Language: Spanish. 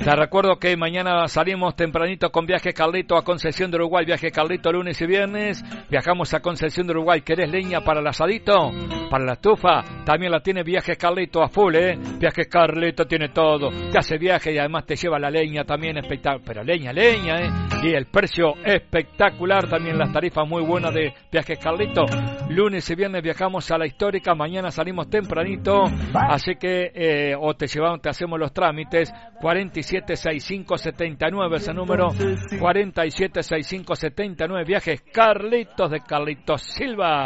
Te recuerdo que mañana salimos tempranito con Viaje Carlito a Concepción de Uruguay. Viaje Carlito lunes y viernes. Viajamos a Concepción de Uruguay. ¿Querés leña para el asadito? Para la estufa. También la tiene Viaje Carlito a full, ¿eh? Viaje Carlito tiene todo. Te hace viaje y además te lleva la leña también espectacular. Pero leña, ¿eh? Y el precio espectacular. También las tarifas muy buenas de Viaje Carlito. Lunes y viernes viajamos a la histórica. Mañana salimos tempranito. Así que o te llevamos, te hacemos los trámites. 476579, ese número, 476579, Viajes Carlitos de Carlitos Silva.